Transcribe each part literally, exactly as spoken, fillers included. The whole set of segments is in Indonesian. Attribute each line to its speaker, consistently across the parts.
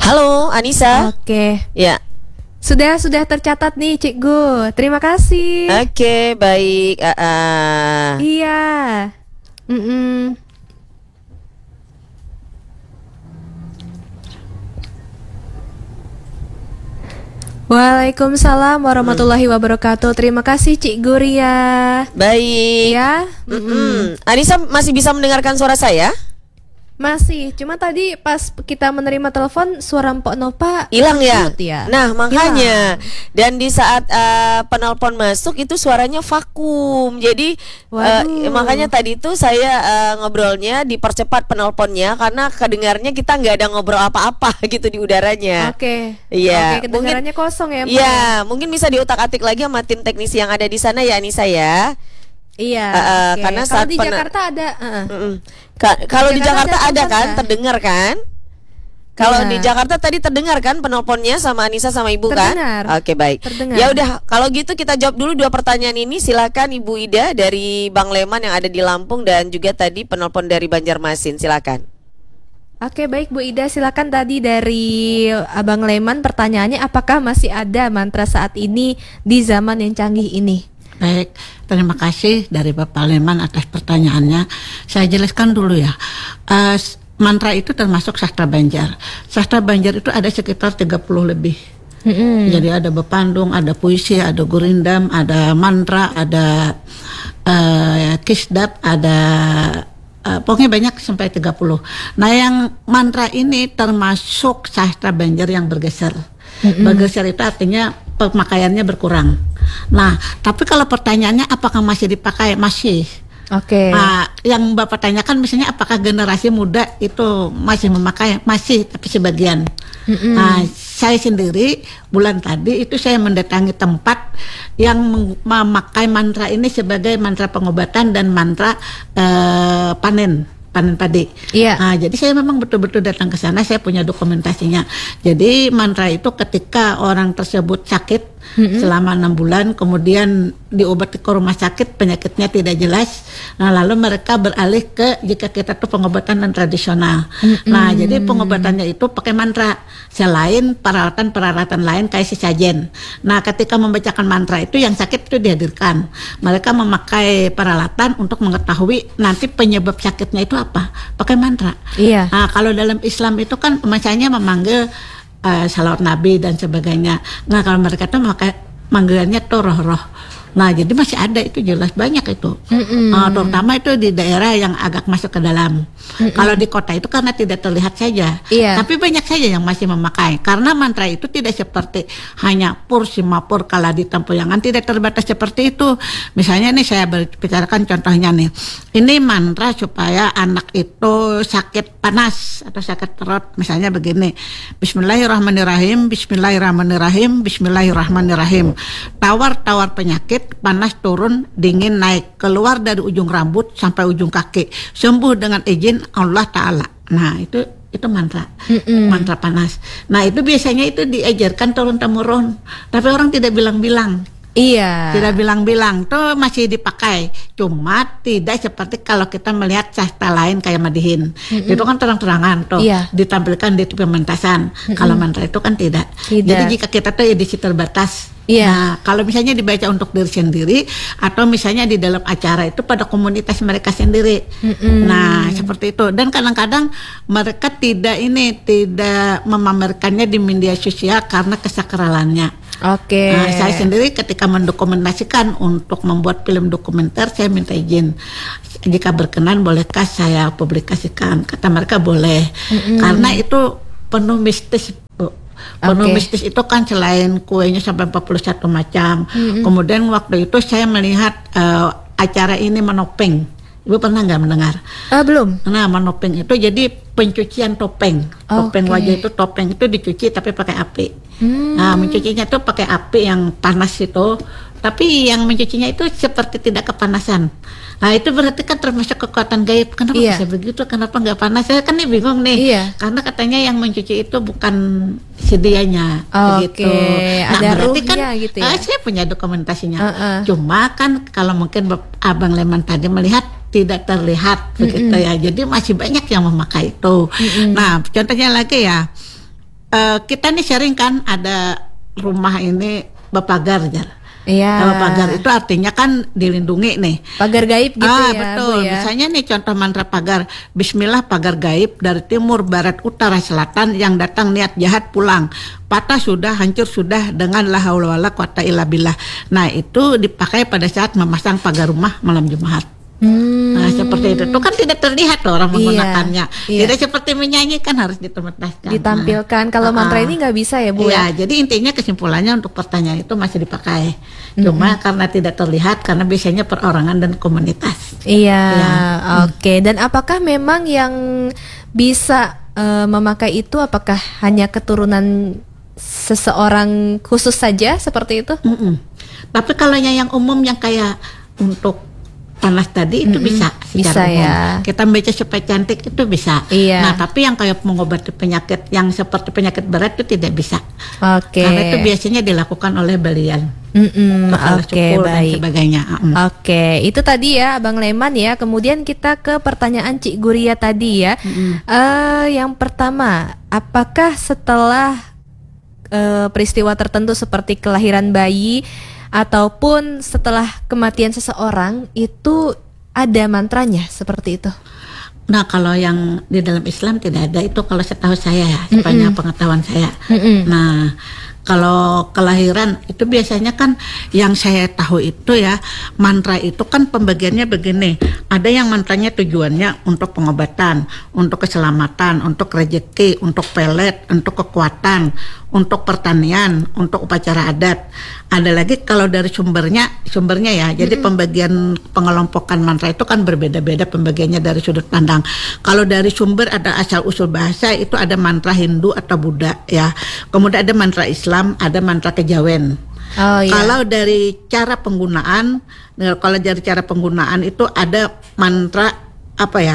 Speaker 1: Halo, Anissa.
Speaker 2: Oke.
Speaker 1: Ya.
Speaker 2: Sudah sudah tercatat nih, Cikgu. Terima kasih.
Speaker 1: Oke, baik. Uh, uh.
Speaker 2: Iya. Mm-mm. Waalaikumsalam warahmatullahi wabarakatuh. Terima kasih Cik Guria.
Speaker 1: Baik.
Speaker 2: Ya.
Speaker 1: Mm-mm. Anissa masih bisa mendengarkan suara saya?
Speaker 2: Masih, cuma tadi pas kita menerima telepon suara Mpok Nova
Speaker 1: hilang ya?
Speaker 2: ya.
Speaker 1: Nah makanya
Speaker 2: Hilang.
Speaker 1: Dan di saat uh, penelpon masuk itu suaranya vakum. Jadi uh, makanya tadi itu saya uh, ngobrolnya dipercepat penelponnya karena kedengarnya kita nggak ada ngobrol apa-apa gitu di udaranya.
Speaker 2: Oke.
Speaker 1: Iya.
Speaker 2: Oke, kedengarannya
Speaker 1: mungkin,
Speaker 2: kosong ya Mpok.
Speaker 1: Iya, mungkin bisa diutak-atik lagi sama tim teknisi yang ada di sana ya Anissa ya.
Speaker 2: Iya.
Speaker 1: Uh, uh,
Speaker 2: okay.
Speaker 1: Karena
Speaker 2: kalau
Speaker 1: saat
Speaker 2: di
Speaker 1: pena-
Speaker 2: Jakarta ada. Uh-uh.
Speaker 1: Ka- kalau di Jakarta ada, ada kan,
Speaker 2: kan?
Speaker 1: terdengar kan? Kalau
Speaker 2: ya.
Speaker 1: di Jakarta tadi terdengar kan penelponnya sama Anissa sama Ibu
Speaker 2: terdengar.
Speaker 1: kan? Oke baik.
Speaker 2: Terdengar.
Speaker 1: Ya udah, kalau gitu kita jawab dulu dua pertanyaan ini. Silakan Ibu Ida dari Bang Leman yang ada di Lampung dan juga tadi penelpon dari Banjarmasin. Silakan.
Speaker 2: Oke baik Bu Ida, silakan tadi dari Abang Leman pertanyaannya, apakah masih ada mantra saat ini di zaman yang canggih ini?
Speaker 3: Baik, terima kasih dari Bapak Leman atas pertanyaannya. Saya jelaskan dulu ya. Uh, mantra itu termasuk sastra Banjar. Sastra Banjar itu ada sekitar tiga puluh lebih. Mm-hmm. Jadi ada bepandung, ada puisi, ada gurindam, ada mantra, ada uh, kisdap, ada uh, pokoknya banyak sampai tiga puluh. Nah, yang mantra ini termasuk sastra Banjar yang bergeser. Mm-hmm. Bergeser itu artinya pemakaiannya berkurang. Nah, tapi kalau pertanyaannya apakah masih dipakai? Masih.
Speaker 2: Oke. Okay.
Speaker 3: Nah, yang Bapak tanyakan misalnya apakah generasi muda itu masih memakai? Masih, tapi sebagian. Mm-hmm. Nah, saya sendiri bulan tadi itu saya mendatangi tempat yang memakai mantra ini sebagai mantra pengobatan dan mantra uh, panen. panen padi.
Speaker 2: Iya.
Speaker 3: Nah, jadi saya memang betul-betul datang ke sana, saya punya dokumentasinya. Jadi mantra itu ketika orang tersebut sakit mm-hmm. selama enam bulan, kemudian diobati ke rumah sakit, penyakitnya tidak jelas. Nah, lalu mereka beralih ke jika kita tuh pengobatan dan tradisional. Mm-hmm. Nah, jadi pengobatannya itu pakai mantra. Selain peralatan-peralatan lain kayak sesajen. Nah, ketika membacakan mantra itu yang sakit itu dihadirkan. Mereka memakai peralatan untuk mengetahui nanti penyebab sakitnya itu apa? Pakai mantra.
Speaker 2: Iya.
Speaker 3: Nah, kalau dalam Islam itu kan misalnya memanggil uh, salawat Nabi dan sebagainya. Nah, kalau mereka tuh memakai manggilannya tuh roh-roh. Nah, jadi masih ada itu jelas banyak itu. Mm-hmm. Uh, terutama itu di daerah yang agak masuk ke dalam. Mm-hmm. Kalau di kota itu karena tidak terlihat saja.
Speaker 2: Iya.
Speaker 3: Tapi banyak saja yang masih memakai. Karena mantra itu tidak seperti hanya pur simapur kala di tempoyangan, tidak terbatas seperti itu. Misalnya nih saya bicarakan contohnya nih. Ini mantra supaya anak itu sakit panas atau sakit perut. Misalnya begini. Bismillahirrahmanirrahim, Bismillahirrahmanirrahim, Bismillahirrahmanirrahim. Tawar-tawar penyakit, panas turun, dingin naik, keluar dari ujung rambut sampai ujung kaki, sembuh dengan izin Allah Ta'ala. Nah itu itu mantra, Mm-mm. mantra panas. Nah itu biasanya itu diajarkan turun-temurun, tapi orang tidak bilang-bilang.
Speaker 2: Iya.
Speaker 3: Tidak bilang-bilang, tuh masih dipakai. Cuma tidak seperti kalau kita melihat sastra lain kayak Madihin. Mm-mm. Itu kan terang-terangan tuh, iya. ditampilkan di pementasan. Mm-mm. Kalau mantra itu kan tidak. tidak. Jadi jika kita tuh edisi terbatas. Iya. Nah, kalau misalnya dibaca untuk diri sendiri atau misalnya di dalam acara itu pada komunitas mereka sendiri. Mm-mm. Nah, seperti itu. Dan kadang-kadang mereka tidak ini tidak memamerkannya di media sosial karena kesakralannya.
Speaker 2: Oke.
Speaker 3: Nah, saya sendiri ketika mendokumentasikan untuk membuat film dokumenter, saya minta izin. Jika berkenan, bolehkah saya publikasikan? Kata mereka boleh. Mm-hmm. Karena itu penuh mistis. Penuh okay. mistis itu kan selain kuenya sampai empat puluh satu macam. Mm-hmm. Kemudian waktu itu saya melihat uh, acara ini menopeng. Ibu pernah nggak mendengar?
Speaker 2: Ah, belum.
Speaker 3: Nah, menopeng itu jadi pencucian topeng. Topeng okay. wajah itu topeng itu dicuci tapi pakai api. Hmm. Nah, mencucinya itu pakai api yang panas itu. Tapi yang mencucinya itu seperti tidak kepanasan. Nah, itu berarti kan termasuk kekuatan gaib. Kenapa iya. bisa begitu? Kenapa nggak panas? Saya kan nih bingung nih. Iya. Karena katanya yang mencuci itu bukan si dianya.
Speaker 2: Oh,
Speaker 3: begitu.
Speaker 2: Okay.
Speaker 3: Nah,
Speaker 2: ada
Speaker 3: berarti kan
Speaker 2: gitu ya?
Speaker 3: ah, saya punya dokumentasinya.
Speaker 2: Uh-uh.
Speaker 3: Cuma kan kalau mungkin Abang Leman tadi melihat tidak terlihat begitu Mm-mm. ya. Jadi masih banyak yang memakai itu. Mm-mm. Nah, contohnya lagi ya. uh, kita nih sharing kan ada rumah ini berpagar jar.
Speaker 2: Iya.
Speaker 3: Kalau pagar itu artinya kan dilindungi nih.
Speaker 2: Pagar gaib gitu
Speaker 3: ah,
Speaker 2: ya,
Speaker 3: betul.
Speaker 2: Bu ya.
Speaker 3: Misalnya nih contoh mantra pagar. Bismillah pagar gaib dari timur, barat, utara, selatan yang datang niat jahat pulang. Patah sudah, hancur sudah dengan la haula wala quwata illa billah. Nah, itu dipakai pada saat memasang pagar rumah malam Jumat.
Speaker 2: Hmm.
Speaker 3: Nah, seperti itu. Itu kan tidak terlihat loh orang
Speaker 2: Iya,
Speaker 3: menggunakannya.
Speaker 2: iya.
Speaker 3: Tidak seperti menyanyi kan harus ditemetaskan.
Speaker 2: Ditampilkan. Kalau
Speaker 3: Ah,
Speaker 2: mantra
Speaker 3: ah.
Speaker 2: ini nggak bisa ya, Bu
Speaker 3: Iya,
Speaker 2: ya?
Speaker 3: jadi intinya kesimpulannya untuk pertanyaan itu masih dipakai. Cuma karena tidak terlihat karena biasanya perorangan dan komunitas.
Speaker 2: Iya,
Speaker 3: Iya.
Speaker 2: oke. Dan apakah memang yang bisa eh, memakai itu apakah hanya keturunan seseorang khusus saja seperti itu?
Speaker 3: Mm-mm. Tapi kalau yang umum yang kayak untuk panas tadi itu
Speaker 2: Mm-mm.
Speaker 3: bisa
Speaker 2: Bisa
Speaker 3: secara umum.
Speaker 2: ya.
Speaker 3: Kita baca supaya cantik itu bisa.
Speaker 2: Iya.
Speaker 3: Nah, tapi yang kayak mengobati penyakit yang seperti penyakit berat itu tidak bisa.
Speaker 2: Oke.
Speaker 3: Karena itu biasanya dilakukan oleh belian.
Speaker 2: Mm-mm,
Speaker 3: kepala
Speaker 2: Oke,
Speaker 3: syukur dan
Speaker 2: baik.
Speaker 3: sebagainya. Mm.
Speaker 2: Oke, itu tadi ya Abang Leman ya. Kemudian kita ke pertanyaan Cik Guria tadi ya. Eh, yang pertama, apakah setelah eh, peristiwa tertentu seperti kelahiran bayi ataupun setelah kematian seseorang itu ada mantranya seperti itu?
Speaker 3: Nah, kalau yang di dalam Islam tidak ada itu kalau setahu saya ya, sepanjang pengetahuan saya.
Speaker 2: Mm-mm.
Speaker 3: Nah, kalau kelahiran itu biasanya kan yang saya tahu itu ya, mantra itu kan pembagiannya begini. Ada yang mantranya tujuannya untuk pengobatan, untuk keselamatan, untuk rezeki, untuk pelet, untuk kekuatan, untuk pertanian, untuk upacara adat. Ada lagi kalau dari sumbernya, sumbernya ya. Jadi pembagian pengelompokan mantra itu kan berbeda-beda pembagiannya dari sudut pandang. Kalau dari sumber ada asal usul bahasa itu ada mantra Hindu atau Buddha ya. Kemudian ada mantra Islam, ada mantra kejawen.
Speaker 2: Oh iya.
Speaker 3: Kalau dari cara penggunaan, kalau dari cara penggunaan itu ada mantra apa ya?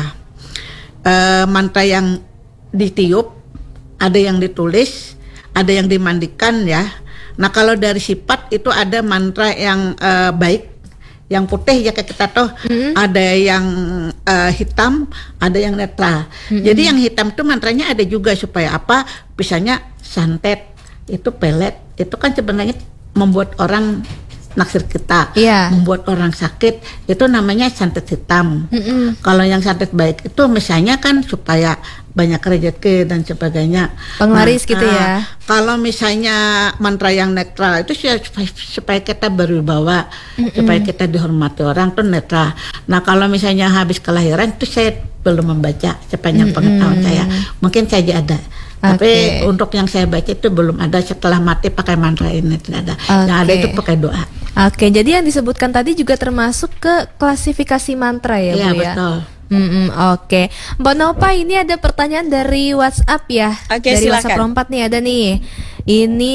Speaker 3: E, mantra yang ditiup, ada yang ditulis, ada yang dimandikan ya. Nah, kalau dari sifat itu ada mantra yang e, baik, yang putih ya kayak kita tuh, mm-hmm. ada yang e, hitam, ada yang netral. Mm-hmm. Jadi yang hitam itu mantranya ada juga supaya apa? Misalnya santet, itu pelet, itu kan sebenarnya membuat orang naksir kita,
Speaker 2: Iya.
Speaker 3: membuat orang sakit, itu namanya santet hitam.
Speaker 2: Mm-mm.
Speaker 3: Kalau yang santet baik itu misalnya kan supaya banyak rezeki dan sebagainya.
Speaker 2: Penglaris gitu ya.
Speaker 3: Kalau misalnya mantra yang netral itu supaya, supaya kita berwibawa, supaya kita dihormati orang tuh netral. Nah, kalau misalnya habis kelahiran itu saya belum membaca sepanjang pengetahuan saya. Mungkin saja ada. Tapi
Speaker 2: Oke.
Speaker 3: untuk yang saya baca itu belum ada, setelah mati pakai mantra ini tidak ada.
Speaker 2: Oke.
Speaker 3: Yang ada itu pakai doa.
Speaker 2: Oke, jadi yang disebutkan tadi juga termasuk ke klasifikasi mantra ya,
Speaker 3: Iya,
Speaker 2: Bu ya?
Speaker 3: betul.
Speaker 2: Mm-mm, Oke, Mbak Nova, ini ada pertanyaan dari WhatsApp ya.
Speaker 1: Oke,
Speaker 2: dari
Speaker 1: silakan.
Speaker 2: WhatsApp Rompat nih ada nih. Ini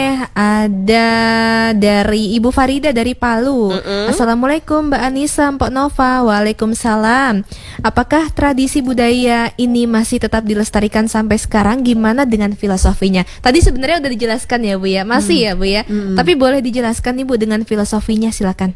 Speaker 2: ada dari Ibu Farida dari Palu.
Speaker 1: Mm-mm.
Speaker 2: Assalamualaikum Mbak Anissa, Mbak Nova. Waalaikumsalam. Apakah tradisi budaya ini masih tetap dilestarikan sampai sekarang? Gimana dengan filosofinya? Tadi sebenarnya udah dijelaskan ya Bu ya, masih ya Bu ya. Tapi boleh dijelaskan nih Bu dengan filosofinya, silakan.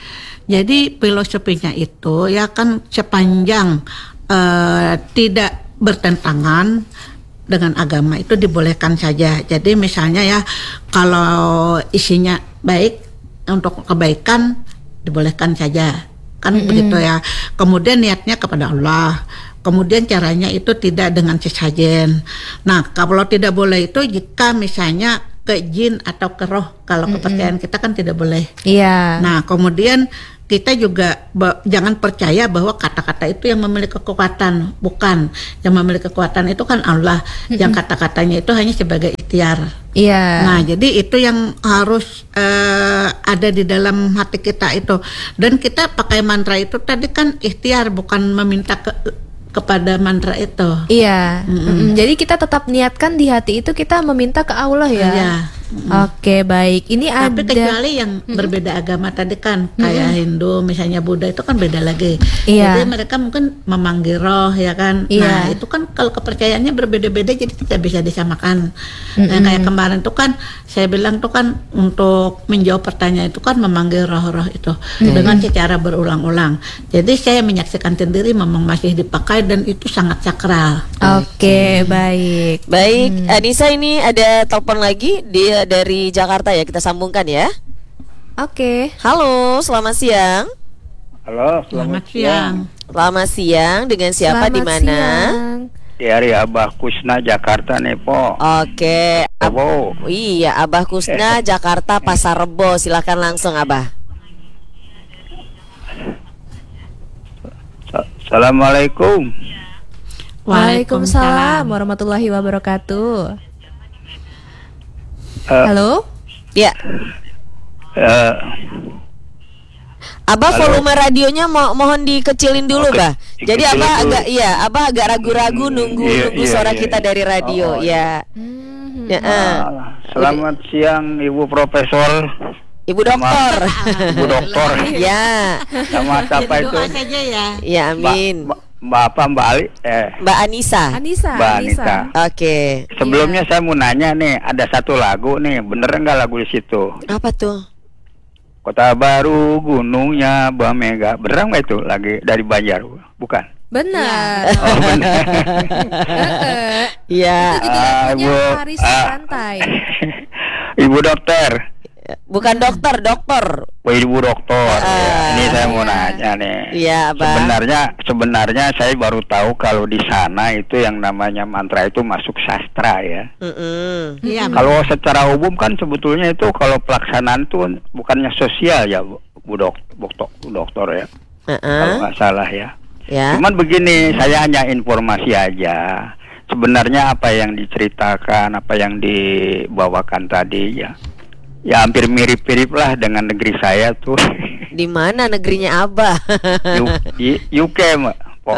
Speaker 3: Jadi filosofinya itu ya kan sepanjang uh, tidak bertentangan dengan agama itu dibolehkan saja. Jadi misalnya ya kalau isinya baik untuk kebaikan dibolehkan saja. Kan mm-hmm. begitu ya. Kemudian niatnya kepada Allah. Kemudian caranya itu tidak dengan sesajen. Nah, kalau tidak boleh itu jika misalnya ke jin atau ke roh, kalau mm-hmm. kepercayaan kita kan tidak boleh.
Speaker 2: Iya.
Speaker 3: Nah, kemudian kita juga be- jangan percaya bahwa kata-kata itu yang memiliki kekuatan, bukan. Yang memiliki kekuatan itu kan Allah. Mm-hmm. Yang kata-katanya itu hanya sebagai ikhtiar.
Speaker 2: Iya.
Speaker 3: Nah, jadi itu yang harus uh, ada di dalam hati kita itu. Dan kita pakai mantra itu tadi kan ikhtiar, bukan meminta ke kepada mantra itu.
Speaker 2: Iya.
Speaker 3: Mm-mm.
Speaker 2: Mm-mm. Jadi kita tetap niatkan di hati itu kita meminta ke Allah ya.
Speaker 3: Iya.
Speaker 2: Oke, baik. Ini
Speaker 3: Tapi
Speaker 2: ada
Speaker 3: kecuali yang berbeda agama tadi kan, kayak Hindu, misalnya Buddha itu kan beda lagi.
Speaker 2: Iya.
Speaker 3: Jadi mereka mungkin memanggil roh ya kan.
Speaker 2: Iya.
Speaker 3: Nah itu kan kalau kepercayaannya berbeda-beda jadi tidak bisa disamakan. Nah, kayak kemarin tuh kan saya bilang tuh kan untuk menjawab pertanyaan itu kan memanggil roh-roh itu dengan secara berulang-ulang. Jadi saya menyaksikan sendiri memang masih dipakai dan itu sangat sakral.
Speaker 2: Oke, baik.
Speaker 1: Baik, Anissa ini ada telepon lagi dia dari Jakarta ya, kita sambungkan ya.
Speaker 2: Oke.
Speaker 1: Halo, selamat siang.
Speaker 4: Halo,
Speaker 3: Selamat siang.
Speaker 1: Selamat siang, dengan siapa di
Speaker 2: Selamat
Speaker 1: mana?
Speaker 2: siang.
Speaker 4: dari Abah Kusna Jakarta nih Po.
Speaker 1: Oke, Ab-
Speaker 4: Po.
Speaker 1: iya Abah Kusna Jakarta Pasar Rebo, silakan langsung Abah.
Speaker 4: Assalamualaikum.
Speaker 2: Waalaikumsalam warahmatullahi wabarakatuh.
Speaker 4: Eh,
Speaker 2: Halo?
Speaker 1: Ya,
Speaker 4: eh,
Speaker 1: Abah
Speaker 4: Halo.
Speaker 1: volume radionya mo mohon dikecilin dulu,
Speaker 4: Oke,
Speaker 1: Bah. Jadi
Speaker 4: dikecilin
Speaker 1: Abah
Speaker 4: dulu.
Speaker 1: agak iya, Abah agak ragu-ragu nunggu
Speaker 4: Iya,
Speaker 1: nunggu
Speaker 4: iya,
Speaker 1: suara
Speaker 4: iya,
Speaker 1: kita
Speaker 4: iya.
Speaker 1: dari radio,
Speaker 4: Oh,
Speaker 1: ya.
Speaker 2: Hmm.
Speaker 1: Ya, eh.
Speaker 4: ah, selamat siang Ibu Profesor,
Speaker 1: Ibu dokter.
Speaker 4: Ibu Doktor.
Speaker 1: Ya,
Speaker 4: Sama siapa
Speaker 3: Jadi
Speaker 4: itu?
Speaker 3: doa saja ya.
Speaker 1: ya amin.
Speaker 4: Mbak, Mbak apa Mbak Ali? Eh,
Speaker 1: Mbak Anissa.
Speaker 2: Anissa,
Speaker 4: Mbak
Speaker 2: Anissa.
Speaker 4: Anita.
Speaker 1: Oke.
Speaker 4: Sebelumnya saya mau nanya nih, ada satu lagu nih, bener nggak lagu di situ?
Speaker 1: Apa tuh?
Speaker 4: Kota Baru, gunungnya Bamega, bener nggak itu lagi dari Banjar? Bukan?
Speaker 2: Benar.
Speaker 4: Oh, bener.
Speaker 1: Iya.
Speaker 2: Itu juga
Speaker 4: Ah,
Speaker 2: lagunya
Speaker 4: Ibu,
Speaker 2: Haris
Speaker 4: ah.
Speaker 2: Pantai.
Speaker 4: Ibu dokter,
Speaker 1: Bukan dokter, dokter.
Speaker 4: oh, Ibu dokter.
Speaker 1: Ah,
Speaker 4: Ya, ini saya mau
Speaker 2: iya.
Speaker 4: nanya nih.
Speaker 1: Iya, Abah.
Speaker 4: Sebenarnya, sebenarnya saya baru tahu kalau di sana itu yang namanya mantra itu masuk sastra ya.
Speaker 1: Mm-mm.
Speaker 3: Iya.
Speaker 4: Kalau secara umum kan sebetulnya itu kalau pelaksanaan itu bukannya sosial ya, Bu, Bu dok, Bu dok- Bu dokter ya. Kalau
Speaker 1: Uh-uh.
Speaker 4: nggak salah ya.
Speaker 1: Ya.
Speaker 4: Cuman begini, saya hanya informasi aja. Sebenarnya apa yang diceritakan, apa yang dibawakan tadi ya, ya hampir mirip-mirip lah dengan negeri saya tuh.
Speaker 1: Di mana negerinya Abah?
Speaker 4: U- I- U K, Mbak. Po.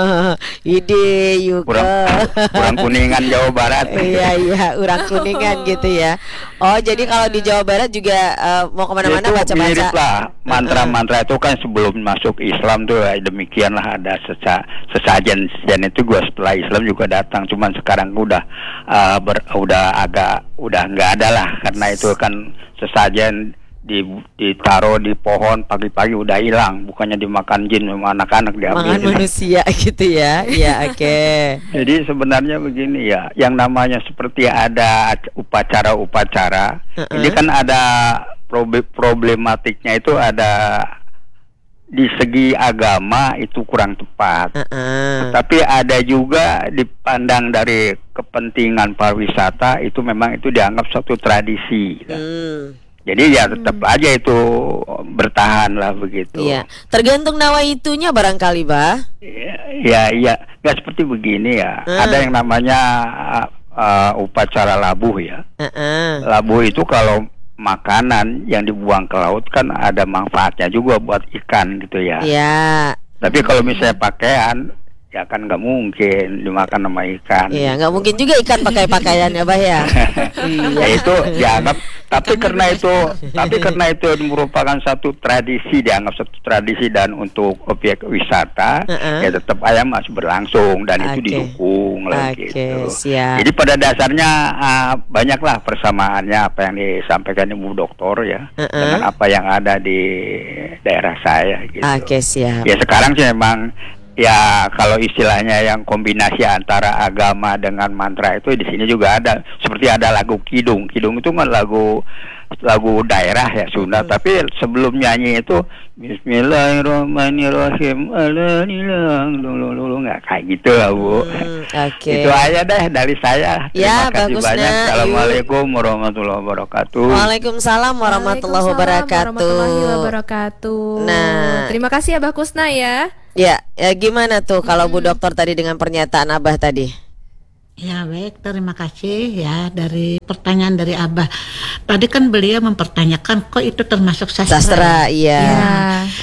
Speaker 1: Ide Yuka.
Speaker 4: Kurang, kurang Kuningan Jawa Barat.
Speaker 1: Iya iya, urang kuningan gitu ya. Oh jadi kalau di Jawa Barat juga eh, mau kemana-mana
Speaker 4: Itu
Speaker 1: baca-baca.
Speaker 4: mirip lah. Mantra-mantra itu kan sebelum masuk Islam tuh ya, demikian lah ada sesa, sesajen sesajen itu gua setelah Islam juga datang. Cuman sekarang udah uh, ber, udah agak udah nggak ada lah karena itu kan sesajen di ditaruh di pohon pagi-pagi udah hilang, bukannya dimakan jin sama anak-anak diambil.
Speaker 1: Mangan manusia gitu ya. Iya oke.
Speaker 4: Jadi sebenarnya begini ya, yang namanya seperti ada ac- upacara-upacara,
Speaker 1: Uh-uh.
Speaker 4: ini kan ada probe- problematiknya itu ada di segi agama itu kurang tepat.
Speaker 1: Uh-uh.
Speaker 4: Tapi ada juga dipandang dari kepentingan pariwisata itu memang itu dianggap suatu tradisi.
Speaker 1: Hmm.
Speaker 4: Jadi ya tetap aja itu bertahan lah begitu.
Speaker 1: Iya. Tergantung nawaitunya barangkali, Bah.
Speaker 4: Ya, ya, nggak seperti begini ya.
Speaker 1: Hmm.
Speaker 4: Ada yang namanya uh, uh, upacara labuh ya.
Speaker 1: Uh-uh.
Speaker 4: Labuh itu kalau makanan yang dibuang ke laut kan ada manfaatnya juga buat ikan gitu ya.
Speaker 1: Iya.
Speaker 4: Tapi kalau misalnya pakaian, ya kan nggak mungkin dimakan sama ikan.
Speaker 1: Iya, nggak mungkin juga ikan pakai pakaian ya, Bah ya.
Speaker 4: Ya itu dianggap, tapi karena itu, tapi karena itu merupakan satu tradisi, dianggap satu tradisi dan untuk objek wisata,
Speaker 1: Uh-uh.
Speaker 4: ya tetap ayam masih berlangsung dan itu
Speaker 1: Oke.
Speaker 4: didukung lah
Speaker 1: Oke,
Speaker 4: gitu.
Speaker 1: siap.
Speaker 4: Jadi pada dasarnya uh, banyaklah persamaannya apa yang disampaikan Ibu Doktor ya,
Speaker 1: Uh-uh.
Speaker 4: dengan apa yang ada di daerah saya gitu.
Speaker 1: Oke, siap.
Speaker 4: Ya sekarang sih memang ya kalau istilahnya yang kombinasi antara agama dengan mantra itu di sini juga ada, seperti ada lagu kidung. Kidung itu kan lagu lagu daerah ya Sunda, tapi sebelum nyanyi itu Bismillahirrahmanirrahim alanilang lulu nggak kayak gitu lah Bu.
Speaker 1: Hmm, oke.
Speaker 4: Itu aja deh dari saya.
Speaker 1: Ya,
Speaker 4: Terima kasih
Speaker 1: bagus,
Speaker 4: banyak.
Speaker 1: Nak.
Speaker 4: Assalamualaikum warahmatullahi wabarakatuh.
Speaker 1: Waalaikumsalam warahmatullahi wabarakatuh.
Speaker 2: warahmatullahi wabarakatuh.
Speaker 1: Nah.
Speaker 2: Terima kasih Abah Kusna ya.
Speaker 1: Ya, ya gimana tuh kalau Bu Dokter tadi dengan pernyataan Abah tadi?
Speaker 3: Ya baik, terima kasih ya dari pertanyaan dari Abah. Tadi kan beliau mempertanyakan kok itu termasuk sastra.
Speaker 1: Sastra, iya.
Speaker 2: Ya.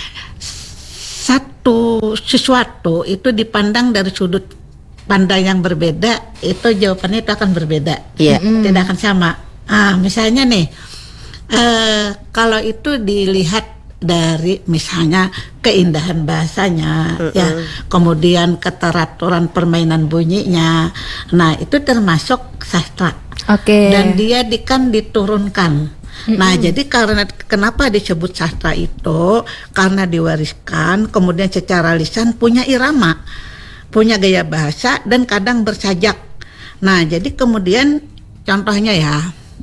Speaker 3: Satu sesuatu itu dipandang dari sudut pandang yang berbeda, itu jawabannya itu akan berbeda.
Speaker 1: Iya.
Speaker 3: Tidak akan sama. Ah, misalnya nih, eh, kalau itu dilihat dari misalnya keindahan bahasanya, uh-uh. ya, kemudian keteraturan permainan bunyinya, nah itu termasuk sastra.
Speaker 2: Oke. Okay.
Speaker 3: Dan dia di, kan diturunkan. Mm-hmm. Nah, jadi karena kenapa disebut sastra itu? Karena diwariskan, kemudian secara lisan punya irama, punya gaya bahasa dan kadang bersajak. Nah, jadi kemudian contohnya ya,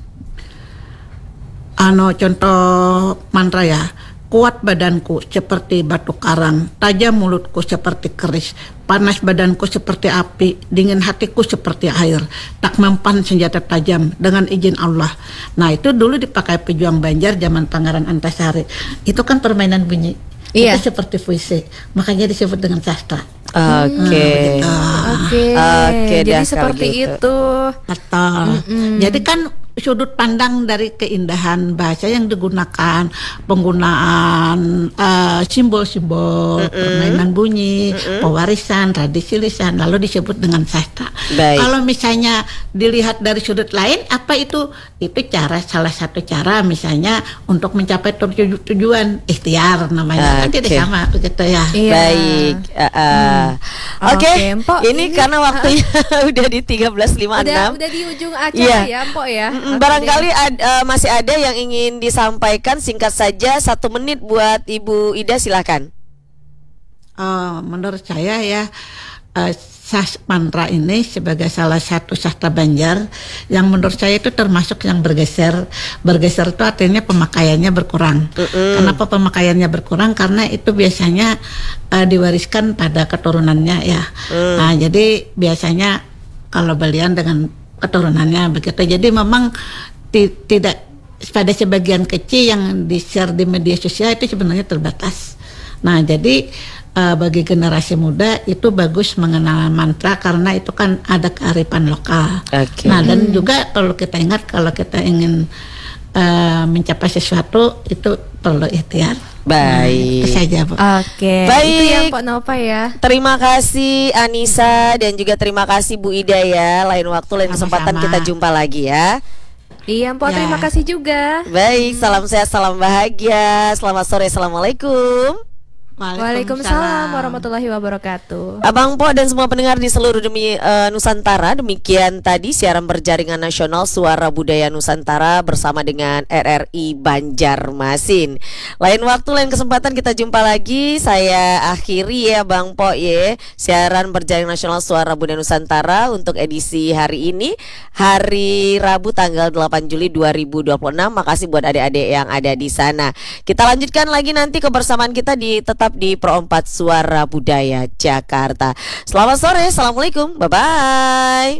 Speaker 3: ano contoh mantra ya. Kuat badanku seperti batu karang, tajam mulutku seperti keris, panas badanku seperti api, dingin hatiku seperti air, tak mempan senjata tajam dengan izin Allah. Nah, itu dulu dipakai pejuang Banjar zaman Pangeran Antasari. Itu kan permainan bunyi. Iya. Itu seperti puisi, makanya disebut dengan sastra.
Speaker 1: Oke.
Speaker 2: Oke. Oke. Jadi seperti gitu. itu.
Speaker 3: Betul. Mm-mm. Jadi kan sudut pandang dari keindahan bahasa yang digunakan, penggunaan uh, simbol-simbol, mm-mm. permainan bunyi, mm-mm. pewarisan, tradisi lisan, lalu disebut dengan sastra. Baik. Kalau misalnya dilihat dari sudut lain, apa itu? Itu cara, salah satu cara misalnya untuk mencapai tuju- tujuan ikhtiar namanya. Okay. Kan tidak sama begitu ya.
Speaker 1: Iya. Baik. Uh, uh. Hmm. Oke. Okay. Okay, ini, ini karena waktunya uh, udah di tiga belas lima puluh enam.
Speaker 2: Udah, udah di ujung acara yeah. ya, Mpok ya.
Speaker 1: Mm-mm. Barangkali ad, uh, masih ada yang ingin disampaikan, singkat saja satu menit buat Ibu Ida, silakan.
Speaker 3: Uh, menurut saya ya, uh, sas mantra ini sebagai salah satu sastra Banjar yang menurut saya itu termasuk yang bergeser. Bergeser itu artinya pemakaiannya berkurang. Mm-mm. Kenapa pemakaiannya berkurang? Karena itu biasanya uh, diwariskan pada keturunannya ya. Mm. Nah, jadi biasanya kalau belian dengan keturunannya begitu. Jadi memang ti- tidak pada sebagian kecil yang di-share di media sosial itu sebenarnya terbatas. Nah, jadi uh, bagi generasi muda itu bagus mengenal mantra karena itu kan ada kearifan lokal. Okay. Nah, dan juga kalau kita ingat kalau kita ingin uh, mencapai sesuatu itu perlu ikhtiar.
Speaker 1: Baik.
Speaker 3: Nah, saja, Bu.
Speaker 2: Oke.
Speaker 1: Baik.
Speaker 2: Itu yang Pak Nova ya.
Speaker 1: Terima kasih Anissa dan juga terima kasih Bu Ida ya. Lain waktu, lain kesempatan kita jumpa lagi ya.
Speaker 2: Iya, Mpok, ya. Terima kasih juga.
Speaker 1: Baik, salam sehat, salam bahagia. Selamat sore, assalamualaikum.
Speaker 2: Waalaikumsalam warahmatullahi wabarakatuh.
Speaker 1: Abang Po dan semua pendengar di seluruh demi uh, Nusantara, demikian tadi siaran berjaringan nasional Suara Budaya Nusantara bersama dengan R R I Banjarmasin. Lain waktu, lain kesempatan kita jumpa lagi. Saya akhiri ya Bang Po ya siaran berjaringan nasional Suara Budaya Nusantara untuk edisi hari ini, hari Rabu tanggal delapan Juli dua ribu dua puluh enam. Makasih buat adik-adik yang ada di sana. Kita lanjutkan lagi nanti kebersamaan kita di tetap di Pro empat Suara Budaya Jakarta. Selamat sore, assalamualaikum, bye bye.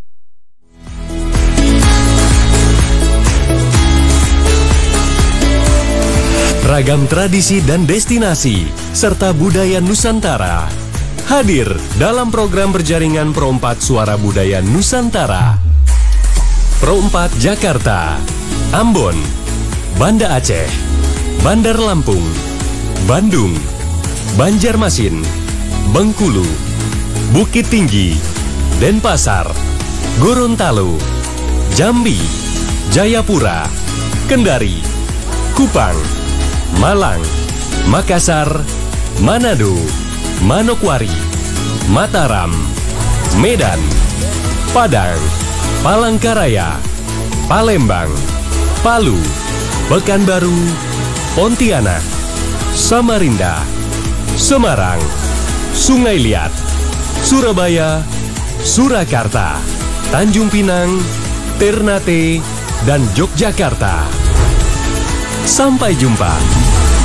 Speaker 5: Ragam tradisi dan destinasi serta budaya Nusantara hadir dalam program berjaringan Pro empat Suara Budaya Nusantara. Pro empat Jakarta, Ambon, Banda Aceh, Bandar Lampung, Bandung, Banjarmasin, Bengkulu, Bukit Tinggi, Denpasar, Gorontalo, Jambi, Jayapura, Kendari, Kupang, Malang, Makassar, Manado, Manokwari, Mataram, Medan, Padang, Palangkaraya, Palembang, Palu, Pekanbaru, Pontianak, Samarinda, Semarang, Sungai Liat, Surabaya, Surakarta, Tanjung Pinang, Ternate, dan Yogyakarta. Sampai jumpa.